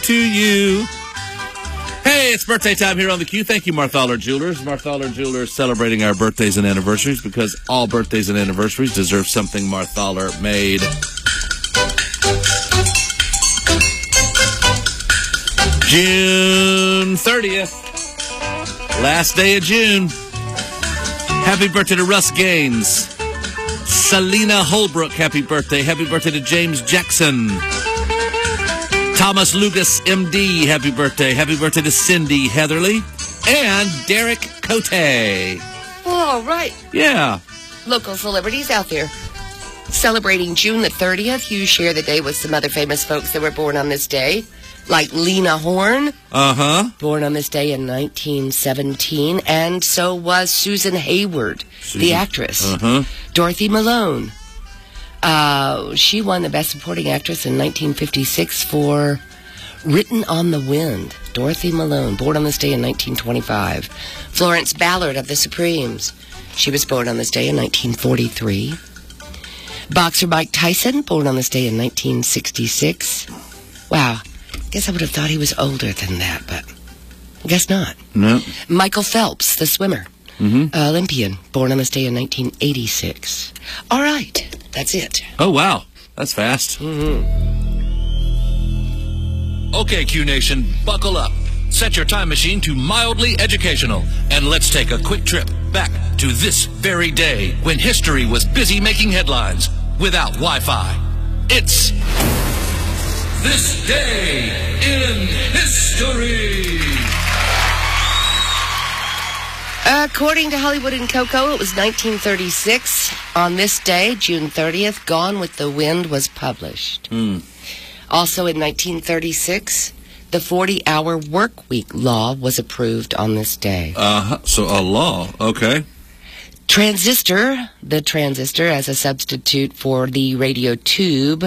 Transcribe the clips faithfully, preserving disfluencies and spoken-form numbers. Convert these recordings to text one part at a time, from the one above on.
to you. Hey, it's birthday time here on the Q. Thank you, Marthaler Jewelers. Marthaler Jewelers celebrating our birthdays and anniversaries because all birthdays and anniversaries deserve something Marthaler made. June thirtieth, last day of June. Happy birthday to Russ Gaines. Selena Holbrook, happy birthday. Happy birthday to James Jackson. Thomas Lucas, M D, happy birthday. Happy birthday to Cindy Heatherly and Derek Cote. All right. Yeah. Local celebrities out there celebrating June the thirtieth. You share the day with some other famous folks that were born on this day, like Lena Horne. Uh-huh. Born on this day in nineteen seventeen. And so was Susan Hayward, Susan. the actress. Uh-huh. Dorothy Malone. Uh, she won the Best Supporting Actress in nineteen fifty-six for Written on the Wind. Dorothy Malone, born on this day in nineteen twenty-five. Florence Ballard of the Supremes. She was born on this day in nineteen forty-three. Boxer Mike Tyson, born on this day in nineteen sixty-six. Wow. Guess I would have thought he was older than that, but I guess not. No. Michael Phelps, the swimmer. Mm-hmm. Uh, Olympian, born on this day in nineteen eighty-six. All right. That's it. Oh, wow. That's fast. Mm-hmm. Okay, Q Nation, buckle up. Set your time machine to mildly educational. And let's take a quick trip back to this very day when history was busy making headlines without Wi-Fi. It's This Day in History. According to Hollywood and Coco, it was nineteen thirty-six. On this day, June thirtieth, Gone with the Wind was published. Mm. Also in nineteen thirty-six, the forty-hour work week law was approved on this day. Uh-huh. So a law. Okay. Transistor, the transistor as a substitute for the radio tube,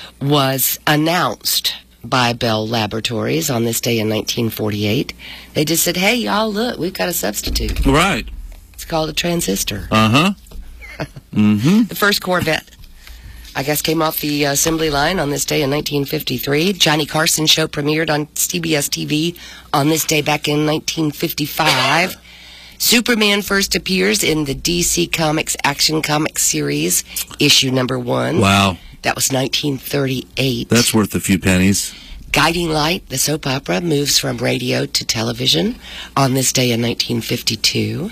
was announced by Bell Laboratories on this day in nineteen forty-eight. They just said, hey, y'all, look, we've got a substitute. Right. It's called a transistor. Uh-huh. Mm-hmm. The first Corvette, I guess, came off the assembly line on this day in nineteen fifty-three. Johnny Carson show premiered on C B S T V on this day back in nineteen fifty-five. Superman first appears in the D C Comics Action Comics series, issue number one. Wow. That was nineteen thirty-eight. That's worth a few pennies. Guiding Light, the soap opera, moves from radio to television on this day in nineteen fifty-two.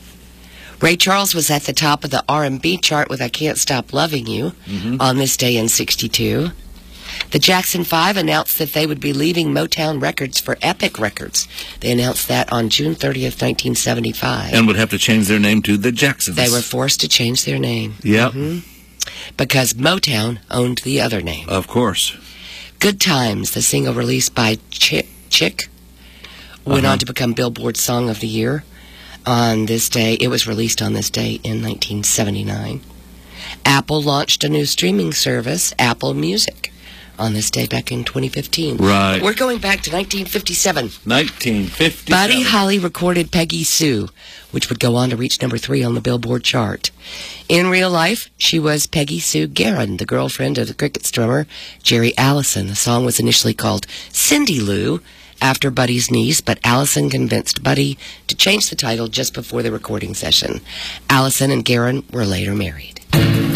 Ray Charles was at the top of the R and B chart with I Can't Stop Loving You mm-hmm. on this day in sixty-two. The Jackson Five announced that they would be leaving Motown Records for Epic Records. They announced that on June thirtieth, nineteen seventy-five. And would have to change their name to the Jacksons. They were forced to change their name. Yep. Mm-hmm. Because Motown owned the other name. Of course. Good Times, the single released by Chick, Chick went uh-huh. on to become Billboard Song of the Year on this day. It was released on this day in nineteen seventy-nine. Apple launched a new streaming service, Apple Music, on this day back in twenty fifteen. Right. We're going back to nineteen fifty-seven. nineteen fifty-seven. Buddy Holly recorded Peggy Sue, which would go on to reach number three on the Billboard chart. In real life, she was Peggy Sue Guerin, the girlfriend of the Crickets drummer Jerry Allison. The song was initially called Cindy Lou, after Buddy's niece, but Allison convinced Buddy to change the title just before the recording session. Allison and Guerin were later married.